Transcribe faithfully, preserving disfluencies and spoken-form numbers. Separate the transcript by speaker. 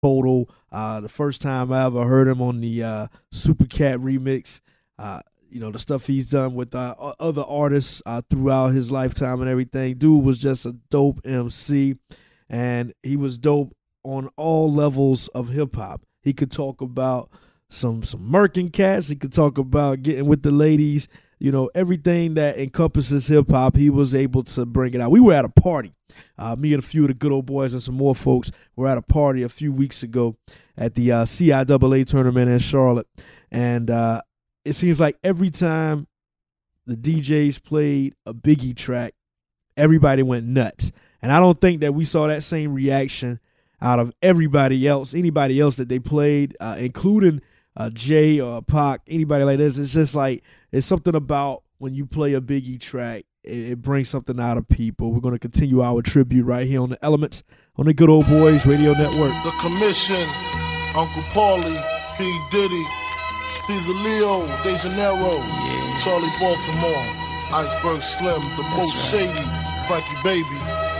Speaker 1: Total. Uh, the first time I ever heard him on the uh, Super Cat remix. Uh, you know, the stuff he's done with uh, other artists uh, throughout his lifetime and everything. Dude was just a dope M C, and he was dope on all levels of hip-hop. He could talk about some some murking cats. He could talk about getting with the ladies. You know, everything that encompasses hip-hop, he was able to bring it out. We were at a party. Uh, me and a few of the good old boys and some more folks were at a party a few weeks ago at the uh, C I A A tournament in Charlotte. And uh, it seems like every time the D Js played a Biggie track, everybody went nuts. And I don't think that we saw that same reaction out of everybody else, anybody else that they played, uh, including uh, Jay or Pac, anybody like this. It's just like, it's something about when you play a Biggie track, it, it brings something out of people. We're going to continue our tribute right here on The Elements on the Good Old Boys Radio Network.
Speaker 2: The Commission, Uncle Paulie, P. Diddy, Caesar Leo, De Janeiro, yeah. Charlie Baltimore, Iceberg Slim, The Most right. Shady, Frankie Baby.